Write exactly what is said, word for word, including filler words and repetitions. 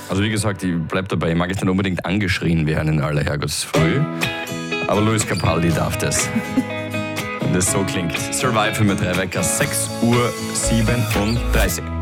Also wie gesagt, ich bleib dabei, ich mag jetzt nicht unbedingt angeschrien werden in aller Herrgottsfrüh, aber Luis Capaldi darf das. Und das so klingt. Survival mit drei Wecker, sechs Uhr siebenunddreißig.